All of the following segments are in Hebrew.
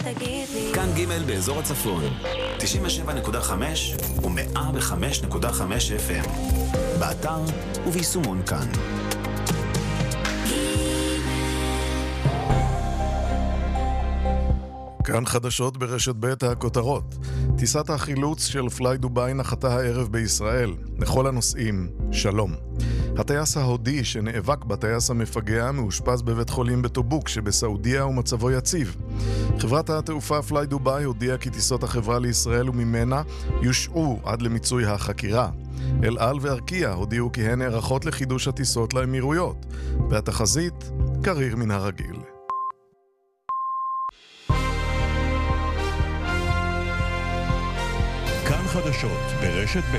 תגיד לי. כאן ג' באזור הצפון, 97.5 ו-105.5 FM. באתר וביישומון כאן. כאן חדשות ברשת ב' הכותרות. טיסת החילוץ של פליי דוביי נחתה הערב בישראל. לכל הנוסעים, שלום. הטייס ההודי שנאבק בטייס המפגע מאושפז בבית חולים בטובוק שבסעודיה ומצבו יציב. חברת התעופה פליי דוביי הודיעה כי טיסות החברה לישראל וממנה יושעו עד למיצוי החקירה. אל על וארקיע הודיעו כי הן נערכות לחידוש הטיסות לאמירויות, והתחזית קריר מן הרגיל. כאן חדשות ברשת ב'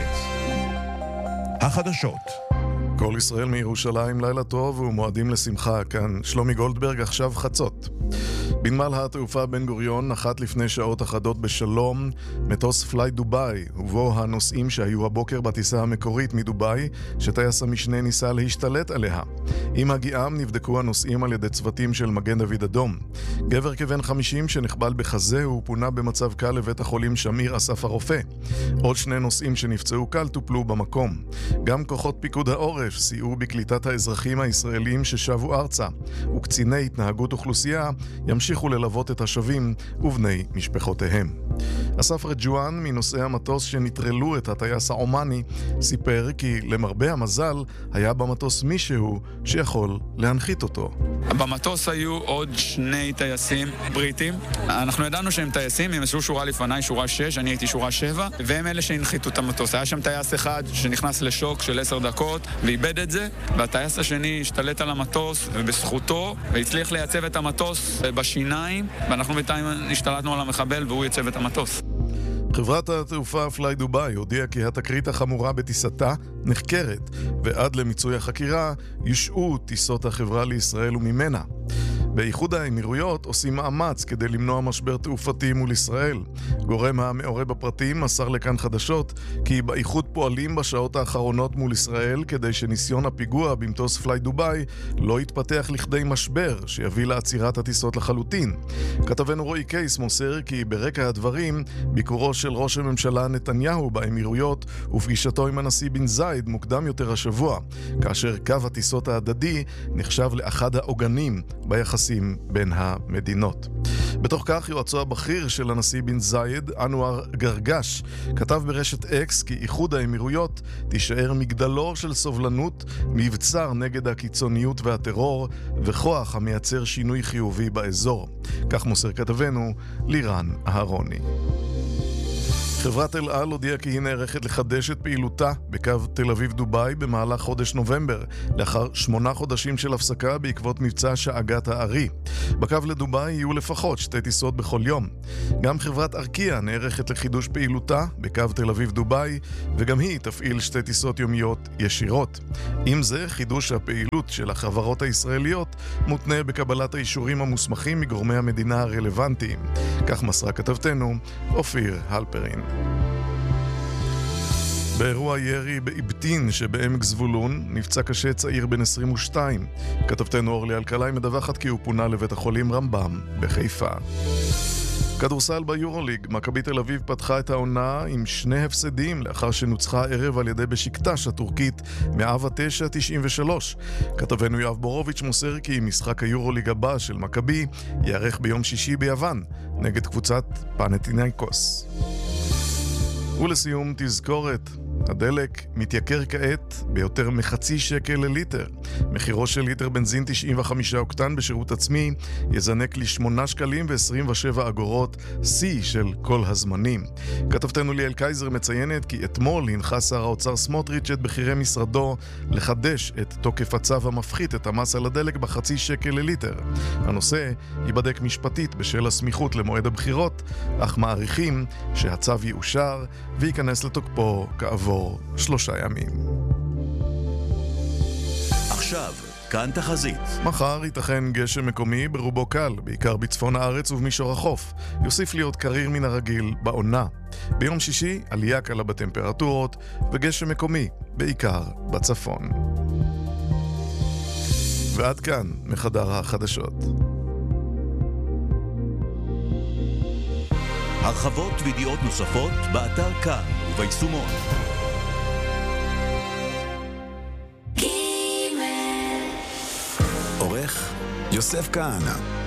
החדשות. כל ישראל מירושלים, לילה טוב ומועדים לשמחה. כאן שלומי גולדברג, עכשיו חצות. בנמל התעופה בן גוריון נחת לפני שעות אחדות בשלום מטוס פליי דוביי, ובו הנוסעים שהיו הבוקר בטיסה המקורית מדוביי, שטייס המשנה ניסה להשתלט עליה. עם הגיעם נבדקו הנוסעים על ידי צוותים של מגן דוד אדום. גבר כבן 50 שנחבל בחזה הוא פונה במצב קל לבית החולים שמיר אסף הרופא. עוד 2 נוסעים שנפצעו קל טופלו במקום. גם כוחות פיקוד העורף סייעו בקליטת האזרחים הישראלים ששבו ארצה, וקציני התנהגות אוכלוסייה ימשיכו ללוות את השבים ובני משפחותיהם. אסף רג'ואן, מנוסעי המטוס שנטרלו את הטייס העומני, סיפר כי למרבה המזל היה במטוס מישהו שיכול להנחית אותו. במטוס היו עוד 2 טייסים בריטים. אנחנו ידענו שהם טייסים, הם ישבו שורה לפניי, שורה 6, אני הייתי שורה 7, והם אלה שהנחיתו את המטוס. היה שם טייס אחד שנכנס לשוק של 10 דקות ואיבד את זה, והטייס השני השתלט על המטוס ובזכותו, והצליח לייצב את המטוס בשיניים, ואנחנו בינתיים השתלטנו על המחבל והוא ייצב את המטוס. חברת התעופה פליי דוביי הודיעה כי התקרית החמורה בטיסתה נחקרת, ועד למיצוי החקירה יושעו טיסות החברה לישראל וממנה. באיחוד האמירויות עושים מאמץ כדי למנוע משבר תעופתי מול ישראל. גורם המעורה בפרטים מסר לכאן חדשות כי באיחוד פועלים בשעות האחרונות מול ישראל כדי שניסיון הפיגוע במטוס פליי דוביי לא יתפתח לכדי משבר שיביא לעצירת הטיסות לחלוטין. כתבנו רועי קייס מוסר כי ברקע הדברים ביקורו של ראש הממשלה נתניהו באמירויות ופגישתו עם הנשיא בן זייד מוקדם יותר השבוע, כאשר קו הטיסות ההדדי נחשב לאחד העוגנים ביחסים בין המדינות. בתוך כך יועצו הבכיר של הנשיא בן זייד, אנואר גרגש, כתב ברשת אקס כי איחוד האמירויות תישאר מגדלור של סובלנות, מבצר נגד הקיצוניות והטרור וכוח המייצר שינוי חיובי באזור. כך מוסר כתבנו לירן אהרוני. חברת אל על הודיעה כי היא נערכת לחדש את פעילותה בקו תל אביב דוביי במהלך חודש נובמבר, לאחר 8 חודשים של הפסקה בעקבות מבצע שאגת הארי. בקו לדוביי יהיו לפחות 2 טיסות בכל יום. גם חברת ארקיע נערכת לחידוש פעילותה בקו תל אביב דוביי, וגם היא תפעיל 2 טיסות יומיות ישירות. עם זה, חידוש הפעילות של החברות הישראליות מותנה בקבלת האישורים המוסמכים מגורמי המדינה הרלוונטיים. כך מסרה כתבתנו אופיר הלפרין. באירוע ירי באבטין שבעמק זבולון נפצע קשה צעיר בן 22. כתבתנו אורלי אלקלעי מדווחת כי הוא פונה לבית החולים רמב"ם בחיפה. כדורסל ביורוליג, מכבי תל אביב פתחה את העונה עם 2 הפסדים לאחר שנוצחה הערב על ידי בשיקטש הטורקית 109-93. כתבנו יואב בורוביץ' מוסר כי משחק היורוליג הבא של מכבי יערך ביום שישי ביוון נגד קבוצת פנתינייקוס. ולסיום תזכורת, הדלק מתייקר כעת ביותר מחצי שקל לליטר. מחירו של ליטר בנזין 95 אוקטן בשירות עצמי יזנק ל8 שקלים ו27 אגורות, שיא של כל הזמנים. כתבתנו ליאל קייזר מציינת כי אתמול הנחה שר האוצר סמוטריץ' את בכירי משרדו לחדש את תוקף הצו המפחית את המס על הדלק בחצי שקל לליטר. הנושא ייבדק משפטית בשל הסמיכות למועד הבחירות, אך מעריכים שהצו יאושר וייכנס לתוקפו כעבור 3 ימים. עכשיו, כאן תחזית. מחר ייתכן גשם מקומי ברובו קל, בעיקר בצפון הארץ ובמישור החוף. יוסיף להיות קריר מן הרגיל בעונה. ביום שישי עלייה קלה בטמפרטורות וגשם מקומי, בעיקר בצפון. ועד כאן מחדר החדשות. הרחבות וידיעות נוספות באתר כאן וביישומון. עורך יוסף כהנא.